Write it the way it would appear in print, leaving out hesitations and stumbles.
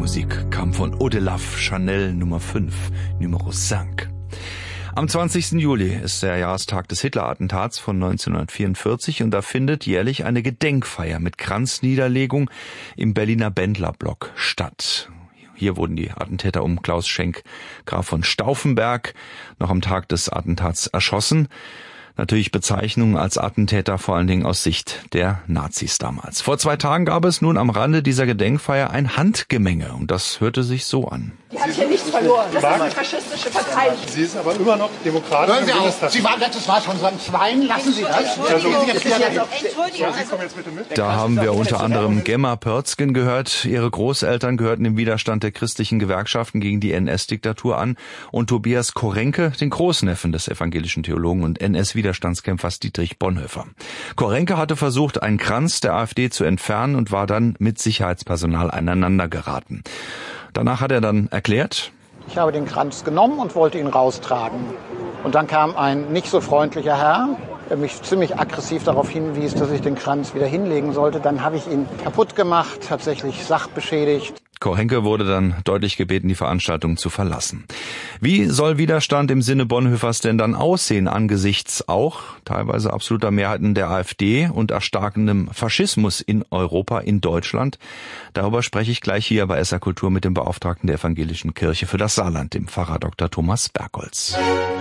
Musik kam von Eau de Love, Chanel Nummer 5, Numero 5. Am 20. Juli ist der Jahrestag des Hitler-Attentats von 1944 und da findet jährlich eine Gedenkfeier mit Kranzniederlegung im Berliner Bendlerblock statt. Hier wurden die Attentäter um Klaus Schenk, Graf von Stauffenberg, noch am Tag des Attentats erschossen. Natürlich Bezeichnungen als Attentäter vor allen Dingen aus Sicht der Nazis damals. Vor 2 Tagen gab es nun am Rande dieser Gedenkfeier ein Handgemenge und das hörte sich so an. Die hat hier nichts verloren. Das ist eine faschistische Partei. Sie ist aber immer noch Demokratin. Hören Sie auf. Sie waren letztes Mal schon so ein Schwein. Lassen Sie das. Da haben wir unter anderem Gemma Pörzgen gehört. Ihre Großeltern gehörten dem Widerstand der christlichen Gewerkschaften gegen die NS-Diktatur an. Und Tobias Korenke, den Großneffen des evangelischen Theologen und NS-Widerstandskämpfers Dietrich Bonhoeffer. Korenke hatte versucht, einen Kranz der AfD zu entfernen und war dann mit Sicherheitspersonal aneinander geraten. Danach hat er dann erklärt: Ich habe den Kranz genommen und wollte ihn raustragen. Und dann kam ein nicht so freundlicher Herr, der mich ziemlich aggressiv darauf hinwies, dass ich den Kranz wieder hinlegen sollte. Dann habe ich ihn kaputt gemacht, tatsächlich sachbeschädigt. Korenke wurde dann deutlich gebeten, die Veranstaltung zu verlassen. Wie soll Widerstand im Sinne Bonhoeffers denn dann aussehen angesichts auch teilweise absoluter Mehrheiten der AfD und erstarkendem Faschismus in Europa, in Deutschland? Darüber spreche ich gleich hier bei SR Kultur mit dem Beauftragten der Evangelischen Kirche für das Saarland, dem Pfarrer Dr. Thomas Bergholz.